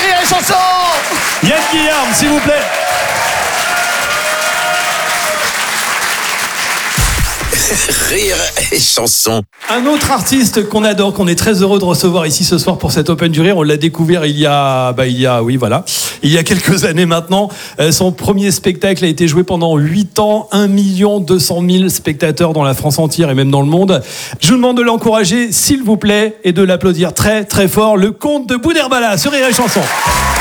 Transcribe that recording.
Rire et Chanson. Yann Guillaume, s'il vous plaît. Rire et Chanson. Un autre artiste qu'on adore, qu'on est très heureux de recevoir ici ce soir pour cette Open du Rire. On l'a découvert il y a quelques années maintenant. Son premier spectacle a été joué pendant 8 ans. 1 200 000 spectateurs dans la France entière et même dans le monde. Je vous demande de l'encourager, s'il vous plaît, et de l'applaudir très très fort. Le comte de Boudherbala sur Rire et Chanson.